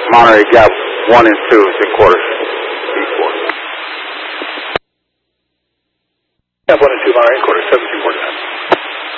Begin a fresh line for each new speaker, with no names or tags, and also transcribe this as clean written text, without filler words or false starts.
Monterey Gap 1 and 2, 3/4. B4.
Gap 1 and 2, Monterey, quarter 7, 3/4.